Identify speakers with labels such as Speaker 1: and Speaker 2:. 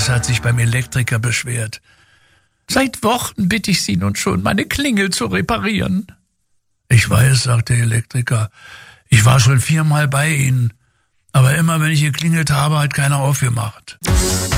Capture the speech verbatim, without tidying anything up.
Speaker 1: Johannes hat sich beim Elektriker beschwert. Seit Wochen bitte ich Sie nun schon, meine Klingel zu reparieren. Ich weiß, sagt der Elektriker, ich war schon viermal bei Ihnen, aber immer wenn ich geklingelt habe, hat keiner aufgemacht.